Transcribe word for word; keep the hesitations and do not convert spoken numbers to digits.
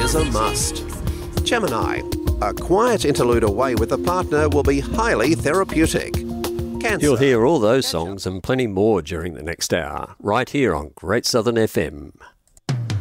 is a must. Gemini. A quiet interlude away with a partner will be highly therapeutic. Cancer. You'll hear all those songs and plenty more during the next hour, right here on Great Southern F M.